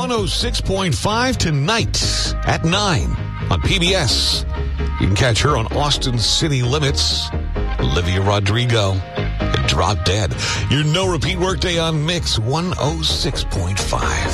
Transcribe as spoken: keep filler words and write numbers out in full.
one oh six point five tonight at nine on P B S. You can catch her on Austin City Limits. Olivia Rodrigo. Drop Dead. Your no repeat workday on Mix one oh six point five.